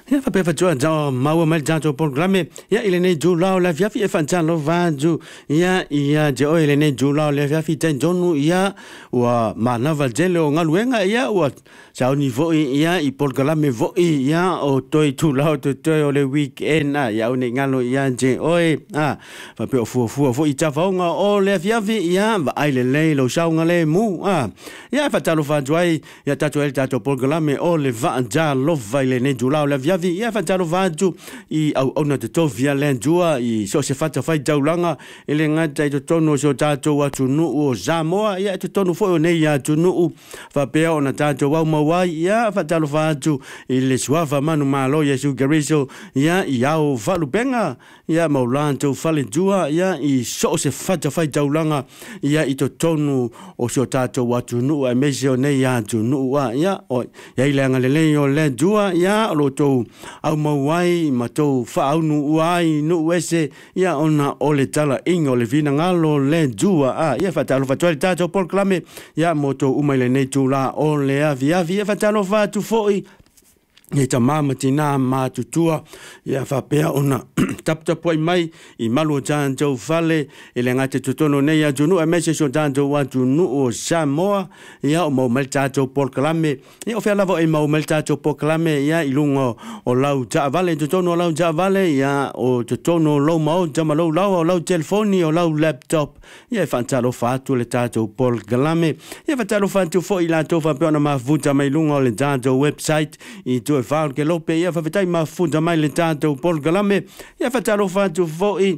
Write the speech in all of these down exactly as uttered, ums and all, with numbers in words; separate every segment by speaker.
Speaker 1: Ya fa pe fa jo jo mau mal ja jo programe ya ile ne jo lao la via fi fa ja lo va jo ya ya jo ile ne jo lao la via fi ten jonu ya wa mana va jelo ngaluenga ya wa sa ni vo ya i programe vo ya o toi tu lao to toi o le weekend na ya o ne ngalo ya je oi ah fa pe fu fu fu i ta fa nga o le via fi ya va ile le lo sa ngale mu ah ya fa ta lo fa jo ya ta to el ta to programe o le va ja lo va ile ne jo lao la via vi ia fa talo vaju i au ona te tovia lenjua i so se fata fai jaulanga ele ngata i to tono so tato wa tunu o Samoa ia te tonu fo nei ya tunu fa pe ona tato wa mawai ia fa talo vaju i le suava manu malo Yesu Gariso ia i au falu benga ia maulanto fale jua ia i so se fata fai jaulanga ia i to tonu o so tato wa tunu a mesio nei ya tunu wa ia o ia ile ngalele o lenjua ia lo to au mawai matou faunu uai no wese ia ona ole tala ingo le vina ngalo le jua a ia fatalo fatoi tato proclame ia moto umaile nei tula ole avia via fatalo fatu foi ia ta mama tina ma tutua ia fa pea ona tap tap poi mai i malu janjo vale ile ngate tutono nei a junu a mese so janjo wa junu o Samoa ia o mo meltato proclame ia o fa lavo e mo meltato proclame ia ilungo o lau ja vale tutono lau ja vale ia o tutono lo mo jamalo lau o lau telefoni o lau laptop ia fa talo fatu le tato proclame ia fa talo fatu fo ila to fa pe ona ma vuta mai lungo le janjo website i to fa ke lope ia fa vetai ma funda mai le tato proclame ia fa talo fatu fo i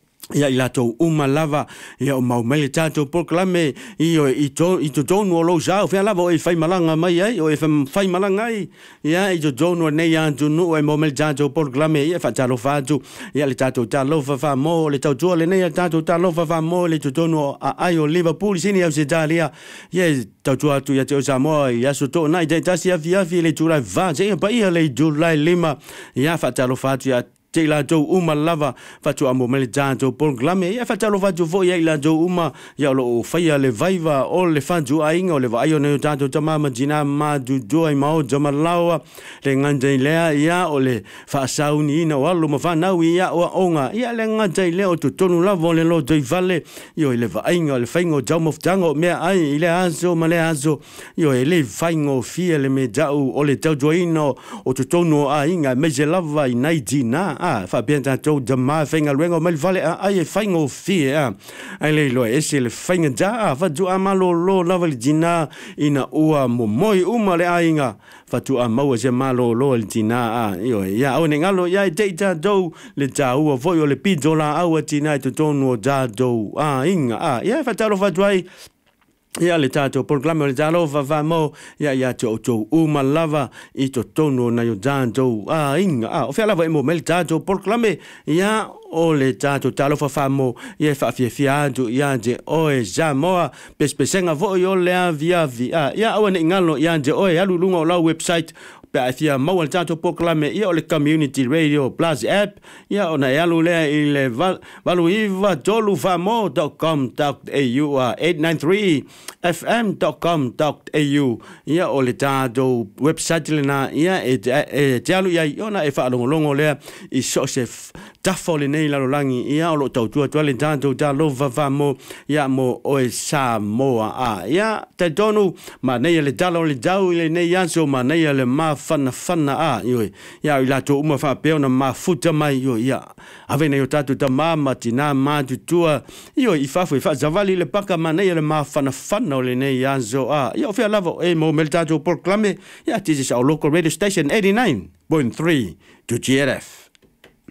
Speaker 1: ia ilato uma lava ia o mau mele tato proclame io i to i to dono lo ja o fa lava o fai malanga mai ai o fai malanga ai ia i to dono nei antu no e mau mele tato proclame ia fa talo fatu ia le tato talo fa fa mo le tato le nei tato talo fa fa mo le to dono ai o Liverpool sini au se dalia ia tato atu ia te Samoa ia so to nai dai tasi afia fi le tura va se pa ia le July lima ia fa talo fatu ia te la jo uma lava fatu amo mele janjo proclame ia fatalo fatu vo ia la jo uma ia lo faia le vaiva o le fatu ainga o le vai o ne janjo tamama jina ma du jo ai mau jamalawa le nganje lea ia o le fa sauni ina o lo mafana ia o onga ia le nganje le o tu tonu lava le lo doi vale io le vainga le faingo jam of jango me ai ile azo male azo io le faingo fie le me jau o le tau joino o tu tonu ainga me lava inai jina ah fa bien tanto de ma finga luego mal vale ai faingo fie ah ai le lo ese le fainga ja fa ju amalo lo lava jina ina ua mo moi uma le ainga fa tu amau se malo lo jina ah io ya o ngalo ya te ta do le ja ua foi o le pidola au tina to tono ja do ah inga ah ya fa talo fa tuai ia le tato proclame le jalo va va mo ia ia to to uma lava i to tono na yo janjo ah inga ah o fa lava mo mel tato proclame ia o le tato talo fa famo ia fa fia fia do ia je o e Samoa pespesenga vo yo le avia via ia o ne ngalo ia je o e alu lunga la website pe afia mo le tato proclame ia o le community radio plus app ia o na alu le ile valu iva tolu famo dot com dot a u eight nine three f m dot com dot a u ia o le tato website le na ia e te alu ia ona e fa longo longo le i so se tafo le nei la langi ia o lo tau tua tua le tato ta lo va va mo ia mo o e Samoa a ia te tonu ma nei le talo le jau le nei anso ma nei le ma fana fana a io ia i la to uma fa pe ona ma futa mai io ia ave nei o tato ta mama tina ma tu tua io i fa fa zavali le paka ma nei le ma fana fana le nei anso a io fa lavo e mo mel tato proclame ia tisi sa local radio station eighty-nine point three to G R F